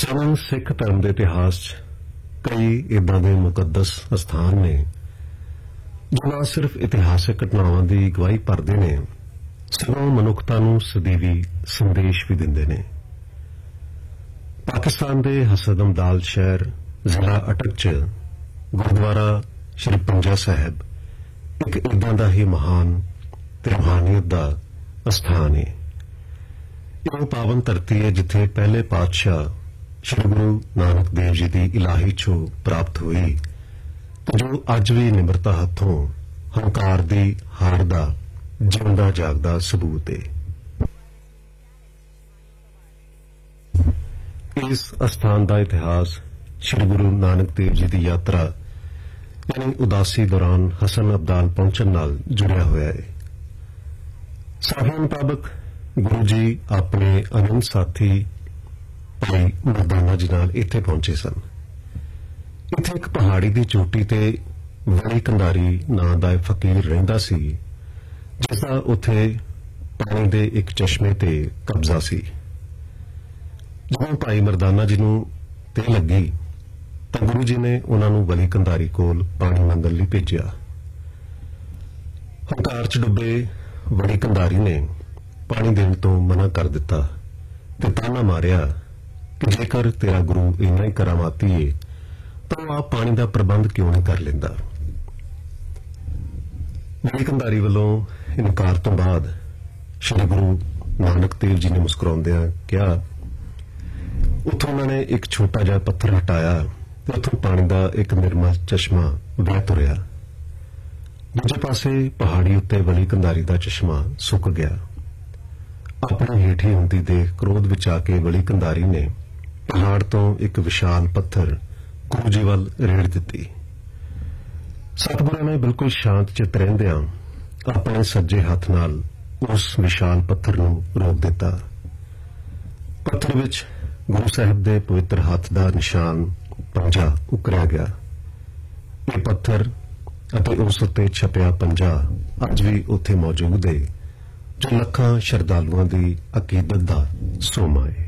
ਸਾਨੂੰ ਸਿੱਖ ਧਰਮ ਦੇ ਇਤਿਹਾਸ 'ਚ ਕਈ ਇਦਾਂ ਦੇ ਮੁਕੱਦਸ ਸਥਾਨ ਨੇ ਜੋ ਨਾ ਸਿਰਫ ਇਤਿਹਾਸਕ ਘਟਨਾਵਾਂ ਦੀ ਗਵਾਹੀ ਭਰਦੇ ਨੇ ਸਗੋਂ ਮਨੁੱਖਤਾ ਨੂੰ ਸਦੀਵੀ ਸੰਦੇਸ਼ ਵੀ ਦਿੰਦੇ ਨੇ। ਪਾਕਿਸਤਾਨ ਦੇ ਹਸਦਮਦਾਲ ਸ਼ਹਿਰ ਜ਼ਿਲ੍ਹਾ ਅਟਕ 'ਚ ਗੁਰਦੁਆਰਾ ਸ਼੍ਰੀ ਪੰਜਾ ਸਾਹਿਬ ਇੱਕ ਇਦਾਂ ਦਾ ਹੀ ਮਹਾਨ ਤੇ ਰੂਹਾਨੀਅਤ ਦਾ ਅਸਥਾਨ ਹੈ। ਇਹ ਪਾਵਨ ਧਰਤੀ ਹੈ ਜਿੱਥੇ ਪਹਿਲੇ ਪਾਤਸ਼ਾਹ ਸ਼੍ਰੀ ਗੁਰੂ ਨਾਨਕ ਦੇਵ ਜੀ ਦੀ ਇਲਾਹੀ ਛੋਹ ਪ੍ਰਾਪਤ ਹੋਈ ਤੇ ਜੋ ਅੱਜ ਵੀ ਨਿਮਰਤਾ ਹੱਥੋਂ ਹੰਕਾਰ ਦੀ ਹਾਰ ਦਾ ਜਿਉਂਦਾ ਜਾਗਦਾ ਸਬੂਤ ਹੈ। ਇਸ ਅਸਥਾਨ ਦਾ ਇਤਿਹਾਸ ਸ਼੍ਰੀ ਗੁਰੂ ਨਾਨਕ ਦੇਵ ਜੀ ਦੀ ਯਾਤਰਾ ਯਾਨੀ ਉਦਾਸੀ ਦੌਰਾਨ ਹਸਨ ਅਬਦਾਲ ਪਹੁੰਚਣ ਨਾਲ ਜੁੜਿਆ ਹੋਇਆ ਹੈ। ਸਾਖੀਆਂ ਮੁਤਾਬਕ ਗੁਰੂ ਜੀ ਆਪਣੇ ਅਨੰਦ ਸਾਥੀ ਭਾਈ ਮਰਦਾਨਾ ਜੀ ਨਾਲ ਇੱਥੇ ਪਹੁੰਚੇ ਸਨ। ਇੱਥੇ ਇੱਕ ਪਹਾੜੀ ਦੀ ਚੋਟੀ ਤੇ ਵਲੀ ਕੰਧਾਰੀ ਨਾਂ ਦਾ ਇੱਕ ਫਕੀਰ ਰਹਿੰਦਾ ਸੀ ਜਿਸ ਦਾ ਉੱਥੇ ਪਾਣੀ ਦੇ ਇੱਕ ਚਸ਼ਮੇ ਤੇ ਕਬਜ਼ਾ ਸੀ। ਜਦੋਂ ਭਾਈ ਮਰਦਾਨਾ ਜੀ ਨੂੰ ਤੇ ਲੱਗੀ ਤਾਂ ਗੁਰੂ ਜੀ ਨੇ ਉਹਨਾਂ ਨੂੰ ਵਲੀ ਕੰਧਾਰੀ ਕੋਲ ਪਾਣੀ ਮੰਗਣ ਲਈ ਭੇਜਿਆ। ਹੰਕਾਰ 'ਚ ਡੁੱਬੇ ਵਲੀ ਕੰਧਾਰੀ ਨੇ ਪਾਣੀ ਦੇਣ ਤੋਂ ਮਨਾ ਕਰ ਦਿੱਤਾ ਤੇ ਤਾਨਾ ਮਾਰਿਆ ਕਿ ਜੇਕਰ ਤੇਰਾ ਗੁਰੂ ਇੰਨਾ ਹੀ ਕਰਾਮਾਤੀ ਏ ਤਾਂ ਉਹ ਆਪ ਪਾਣੀ ਦਾ ਪ੍ਰਬੰਧ ਕਿਉਂ ਨਹੀਂ ਕਰ ਲੈਂਦਾ। ਵਲੀ ਕੰਧਾਰੀ ਵੱਲੋਂ ਇਨਕਾਰ ਤੋਂ ਬਾਅਦ ਸ਼੍ਰੀ ਗੁਰੂ ਨਾਨਕ ਦੇਵ ਜੀ ਨੇ ਮੁਸਕਰਾਉਂਦਿਆਂ ਕਿਹਾ। ਉੱਥੋਂ ਉਹਨਾਂ ਨੇ ਇੱਕ ਛੋਟਾ ਜਿਹਾ ਪੱਥਰ ਹਟਾਇਆ ਤੇ ਉੱਥੋਂ ਪਾਣੀ ਦਾ ਇੱਕ ਨਿਰਮਲ ਚਸ਼ਮਾ ਵਹਿ ਤੁਰਿਆ। ਦੂਜੇ ਪਾਸੇ ਪਹਾੜੀ ਉੱਤੇ ਵਲੀ ਕੰਧਾਰੀ ਦਾ ਚਸ਼ਮਾ ਸੁੱਕ ਗਿਆ। ਆਪਣੇ ਹੇਠੀ ਹੁੰਦੀ ਦੇਖ ਕ੍ਰੋਧ ਵਿੱਚ ਆ ਕੇ ਵਲੀ ਕੰਧਾਰੀ ਨੇ ਪਹਾੜ ਤੋਂ ਇੱਕ ਵਿਸ਼ਾਲ ਪੱਥਰ ਗੁਰੂ ਜੀ ਵੱਲ ਰੇੜ ਦਿੱਤੀ। ਸਤਿਗੁਰਾਂ ਨੇ ਬਿਲਕੁਲ ਸ਼ਾਂਤ ਚਿੱਤ ਰਹਿੰਦਿਆਂ ਆਪਣੇ ਸੱਜੇ ਹੱਥ ਨਾਲ ਉਸ ਵਿਸ਼ਾਲ ਪੱਥਰ ਨੂੰ ਰੋਕ ਦਿੱਤਾ। ਪੱਥਰ ਵਿੱਚ ਗੁਰੂ ਸਾਹਿਬ ਦੇ ਪਵਿੱਤਰ ਹੱਥ ਦਾ ਨਿਸ਼ਾਨ ਪੰਜਾ ਉਕਰਿਆ ਗਿਆ। ਇਹ ਪੱਥਰ ਅਤੇ ਉਸ ਉੱਤੇ ਛਪਿਆ ਪੰਜਾ ਅੱਜ ਵੀ ਉੱਥੇ ਮੌਜੂਦ ਹੈ ਜੋ ਲੱਖਾਂ ਸ਼ਰਧਾਲੂਆਂ ਦੀ ਅਕੀਦਤ ਦਾ ਸੋਮਾ ਹੈ।